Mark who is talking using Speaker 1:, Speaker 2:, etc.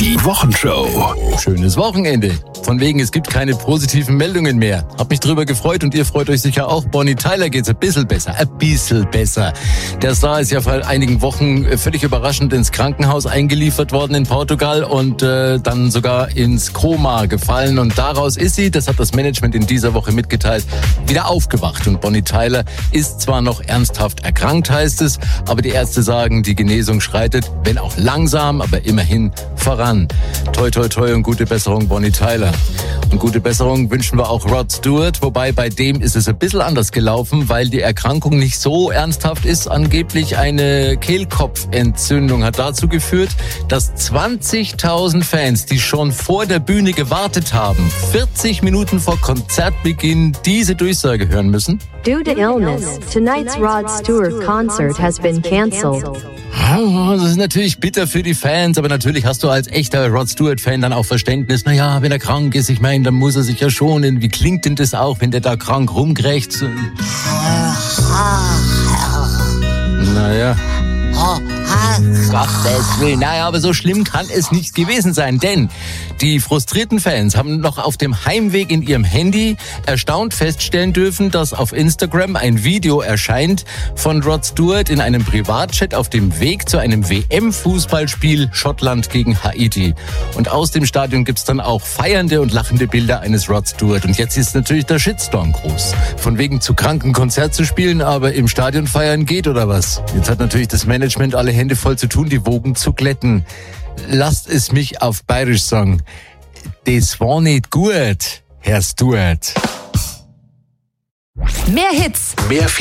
Speaker 1: Die Wochenshow.
Speaker 2: Schönes Wochenende. Von wegen, es gibt keine positiven Meldungen mehr. Hab mich drüber gefreut und ihr freut euch sicher auch. Bonnie Tyler geht's ein bisschen besser. Der Star ist ja vor einigen Wochen völlig überraschend ins Krankenhaus eingeliefert worden in Portugal und dann sogar ins Koma gefallen. Und daraus ist sie, das hat das Management in dieser Woche mitgeteilt, wieder aufgewacht. Und Bonnie Tyler ist zwar noch ernsthaft erkrankt, heißt es, aber die Ärzte sagen, die Genesung schreitet, wenn auch langsam, aber immerhin voran. Toi, toi, toi und gute Besserung, Bonnie Tyler. Und gute Besserung wünschen wir auch Rod Stewart, wobei bei dem ist es ein bisschen anders gelaufen, weil die Erkrankung nicht so ernsthaft ist. Angeblich eine Kehlkopfentzündung hat dazu geführt, dass 20.000 Fans, die schon vor der Bühne gewartet haben, 40 Minuten vor Konzertbeginn diese Durchsage hören müssen.
Speaker 3: Due to illness, tonight's Rod Stewart concert has been cancelled.
Speaker 2: Das ist natürlich bitter für die Fans, aber natürlich hast du als echter Rod Stewart-Fan dann auch Verständnis. Naja, wenn er krank ist, ich meine, dann muss er sich ja schonen. Wie klingt denn das auch, wenn der da krank rumkrächzt? Naja. Gottes Willen. Naja, aber so schlimm kann es nicht gewesen sein, denn die frustrierten Fans haben noch auf dem Heimweg in ihrem Handy erstaunt feststellen dürfen, dass auf Instagram ein Video erscheint von Rod Stewart in einem Privatchat auf dem Weg zu einem WM-Fußballspiel Schottland gegen Haiti. Und aus dem Stadion gibt's dann auch feiernde und lachende Bilder eines Rod Stewart. Und jetzt ist natürlich der Shitstorm groß. Von wegen zu krank ein Konzert zu spielen, aber im Stadion feiern geht oder was? Jetzt hat natürlich das Management alle Hände voll zu tun, die Wogen zu glätten. Lasst es mich auf Bayerisch sagen. Das war nicht gut, Herr Stewart.
Speaker 4: Mehr Hits,
Speaker 1: Mehr